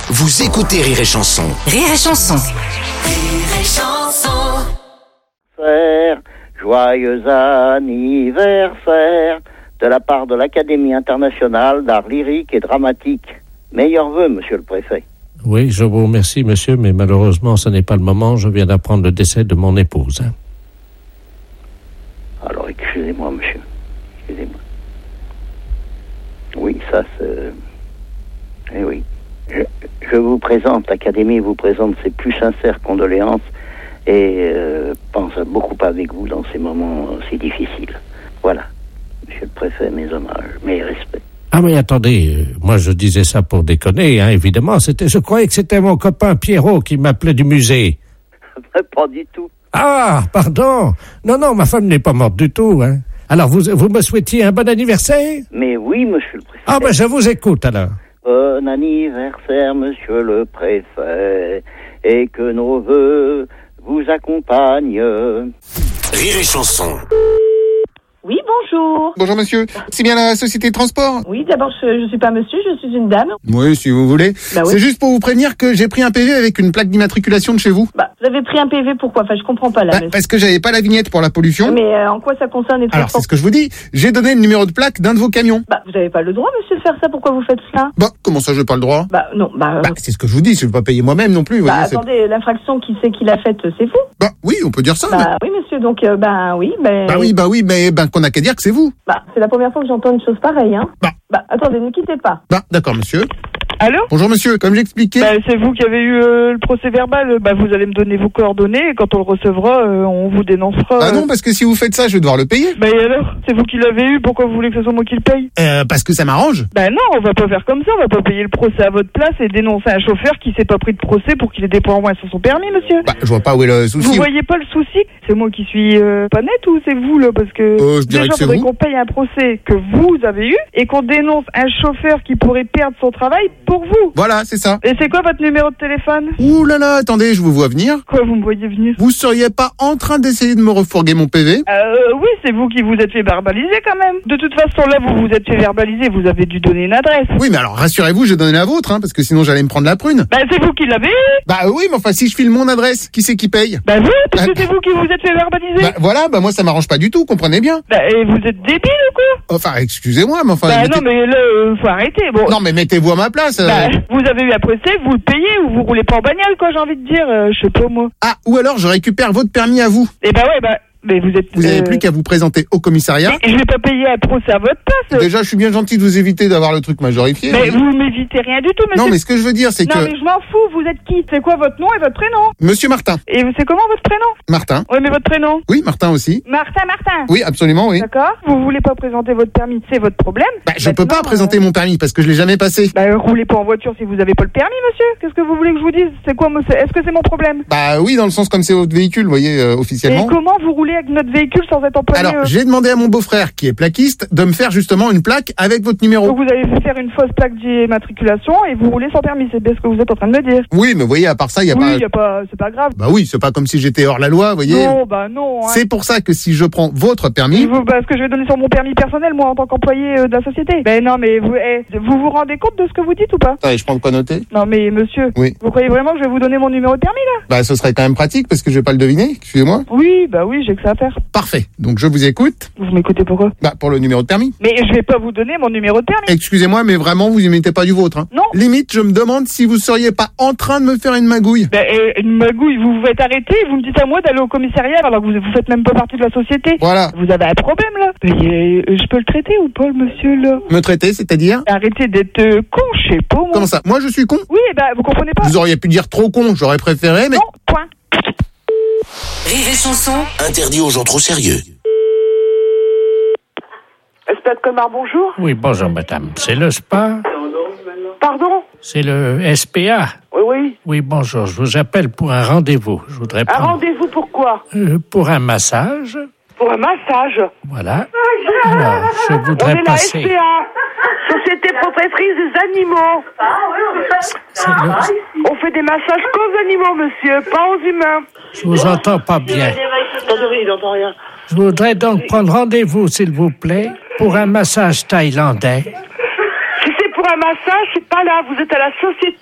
Vous écoutez Rire et Chanson. Rire et Chanson. Rire et Chanson. Joyeux anniversaire de la part de l'Académie internationale d'art lyrique et dramatique. Meilleurs vœux, monsieur le préfet. Oui, je vous remercie, monsieur, mais malheureusement, ce n'est pas le moment. Je viens d'apprendre le décès de mon épouse. Alors, excusez-moi, monsieur. Excusez-moi. Oui, ça, c'est... Eh oui. Je vous présente, l'Académie vous présente ses plus sincères condoléances et pense beaucoup avec vous dans ces moments si difficiles. Voilà. Monsieur le préfet, mes hommages, mes respects. Ah mais attendez, moi je disais ça pour déconner, hein, évidemment. Je croyais que c'était mon copain Pierrot qui m'appelait du musée. Pas du tout. Ah, pardon. Non, ma femme n'est pas morte du tout, hein. Alors vous me souhaitiez un bon anniversaire? Mais oui, monsieur le préfet. Ah ben je vous écoute alors. Bon anniversaire, monsieur le préfet, et que nos vœux vous accompagnent. Rire et Chanson. Oui, bonjour. Bonjour monsieur, c'est bien la société de transport? Oui, d'abord, je suis pas monsieur, je suis une dame. Oui, si vous voulez. Bah oui. C'est juste pour vous prévenir que j'ai pris un PV avec une plaque d'immatriculation de chez vous. Bah, vous avez pris un PV, pourquoi? Enfin, je comprends pas là. Bah, parce que j'avais pas la vignette pour la pollution. Mais en quoi ça concerne les Alors, transports? c'est ce que je vous dis. J'ai donné le numéro de plaque d'un de vos camions. Bah, vous avez pas le droit, monsieur, de faire ça, pourquoi vous faites cela? Bah, comment ça, j'ai pas le droit? Bah, non, c'est ce que je vous dis, je vais pas payer moi-même non plus. Bah, voyez, attendez, l'infraction, qui c'est qui l'a faite, c'est vous? Bah, oui, on peut dire ça. Bah, oui, monsieur, donc, oui, Bah oui, mais qu'on a qu'à dire que c'est vous. Bah, c'est la première fois que j'entends une chose pareille, hein. Bah, attendez, ne quittez pas. Bah, d'accord, monsieur. Allô? Bonjour monsieur, comme j'expliquais. Bah, c'est vous qui avez eu le procès verbal. Bah, vous allez me donner vos coordonnées et quand on le recevra, on vous dénoncera. Ah non, parce que si vous faites ça, je vais devoir le payer. Bah, et alors? C'est vous qui l'avez eu, pourquoi vous voulez que ce soit moi qui le paye? Parce que ça m'arrange. Bah non, on va pas faire comme ça, on va pas payer le procès à votre place et dénoncer un chauffeur qui s'est pas pris de procès pour qu'il ait des points en moins sur son permis, monsieur. Bah, je vois pas où est le souci. Vous voyez pas le souci? C'est moi qui suis pas nette ou c'est vous, là? Parce que je dirais déjà, que c'est faudrait vous. qu'on paye un procès que vous avez eu et qu'on dénonce un chauffeur qui pourrait perdre son travail pour vous. Voilà, c'est ça. Et c'est quoi votre numéro de téléphone? Ouh là là, attendez, je vous vois venir. Quoi, vous me voyez venir? Vous seriez pas en train d'essayer de me refourguer mon PV? Oui, c'est vous qui vous êtes fait verbaliser quand même. De toute façon, là, vous vous êtes fait verbaliser, vous avez dû donner une adresse. Oui, mais alors rassurez-vous, j'ai donné la vôtre, hein, parce que sinon j'allais me prendre la prune. Bah, c'est vous qui l'avez eu. Bah oui, mais enfin, si je file mon adresse, qui c'est qui paye? Bah vous, parce que c'est vous qui vous êtes fait verbaliser. Bah voilà, bah moi ça m'arrange pas du tout, comprenez bien. Bah, et vous êtes débile ou quoi? Enfin, excusez-moi, mais enfin... Bah non, mais là, faut arrêter, bon. Non, mais mettez-vous à ma place. Bah, vous avez eu un procès, vous le payez ou vous roulez pas en bagnole, quoi, j'ai envie de dire, je sais pas moi. Ah, ou alors je récupère votre permis à vous. Eh bah ouais, bah... Mais vous êtes... Vous avez plus qu'à vous présenter au commissariat. Mais je vais pas payer un procès à votre place. Déjà, je suis bien gentil de vous éviter d'avoir le truc majorifié. Mais vous m'évitez rien du tout, monsieur. Non, mais ce que je veux dire, c'est Non, mais je m'en fous, vous êtes qui? C'est quoi votre nom et votre prénom? Monsieur Martin. Et c'est comment votre prénom? Martin. Ouais, mais votre prénom? Oui, Martin aussi. Martin. Oui, absolument, oui. D'accord. Vous voulez pas présenter votre permis, c'est votre problème. Bah, je peux pas présenter mon permis parce que je l'ai jamais passé. Bah, roulez pas en voiture si vous avez pas le permis, monsieur. Qu'est-ce que vous voulez que je vous dise? C'est quoi, monsieur? Est-ce que c'est mon problème? Bah oui, dans le sens comme c'est votre véhicule, vous voyez, officiellement. Et comment vous roulez avec notre véhicule sans être employé? Alors, j'ai demandé à mon beau-frère, qui est plaquiste, de me faire justement une plaque avec votre numéro. Donc vous allez vous faire une fausse plaque d'immatriculation et vous roulez sans permis, c'est bien ce que vous êtes en train de me dire. Oui, mais vous voyez, à part ça, il y a pas... c'est pas grave. Bah oui, c'est pas comme si j'étais hors la loi, vous voyez. Non, bah non. Hein. C'est pour ça que si je prends votre permis... Parce que je vais donner sur mon permis personnel, moi, en tant qu'employé de la société. Ben non, mais vous vous rendez compte de ce que vous dites ou pas? Attendez, je prends de quoi noter? Non, mais monsieur, oui. Vous croyez vraiment que je vais vous donner mon numéro de permis, là? Bah, ce serait quand même pratique, parce que je vais pas le deviner, excusez-moi. Oui, bah oui, j'ai que ça à faire. Parfait, donc je vous écoute. Vous m'écoutez pourquoi? Bah, pour le numéro de permis. Mais je vais pas vous donner mon numéro de permis. Excusez-moi, mais vraiment, vous y mettez pas du vôtre, hein. Non. Limite, je me demande si vous seriez pas en train de me faire une magouille. Ben, une magouille, vous vous faites arrêter et vous me dites à moi d'aller au commissariat alors que vous faites même pas partie de la société. Voilà. Vous avez un problème, là. Mais, je peux le traiter ou pas, le monsieur, là? Me traiter, c'est-à-dire? Arrêtez d'être con, je sais pas, moi. Comment ça? Moi, je suis con? Oui, bah, vous comprenez pas? Vous auriez pu dire trop con, j'aurais préféré, mais... Non, point. Rire et Chanson. Interdit aux gens trop sérieux. Spa de Colmar, bonjour. Oui, bonjour madame. C'est le spa? Pardon? C'est le SPA? Oui. Oui, bonjour. Je vous appelle pour un rendez-vous. Je voudrais prendre... Un rendez-vous pour quoi? Pour un massage. Pour un massage? Voilà. Alors, je voudrais On est passer... la SPA, Société Protectrice des Animaux. On fait des massages qu'aux animaux, monsieur, pas aux humains. Je vous entends pas bien. Attendez, il n'entend rien. Je voudrais donc prendre rendez-vous, s'il vous plaît, pour un massage thaïlandais. Si c'est pour un massage, c'est pas là. Vous êtes à la Société